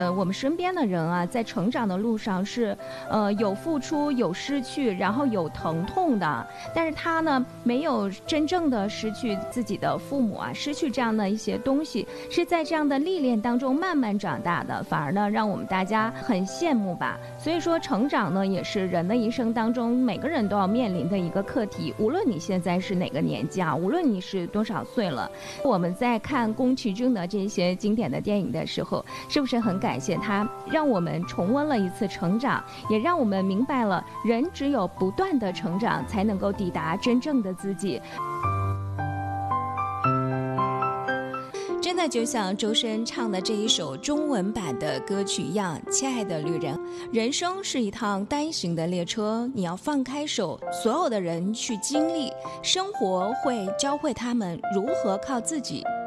我们身边的人啊，在成长的路上是，有付出，有失去，然后有疼痛的。但是他呢，没有真正的失去自己的父母啊，失去这样的一些东西，是在这样的历练当中慢慢长大的，反而呢，让我们大家很羡慕吧。所以说，成长呢，也是人的一生当中每个人都要面临的一个课题。无论你现在是哪个年纪啊，无论你是多少岁了，我们在看宫崎骏的这些经典的电影的时候，是不是很感谢他，让我们重温了一次成长，也让我们明白了人只有不断的成长，才能够抵达真正的自己。真的就像周深唱的这一首中文版的歌曲一样，亲爱的旅人，人生是一趟单行的列车，你要放开手，所有的人去经历，生活会教会他们如何靠自己